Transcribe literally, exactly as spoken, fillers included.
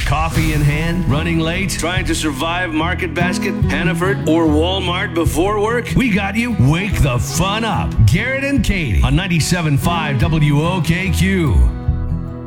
Coffee in hand, running late, trying to survive Market Basket, Hannaford, or Walmart before work? We got you. Wake the fun up. Garrett and Katie on ninety-seven point five W O K Q.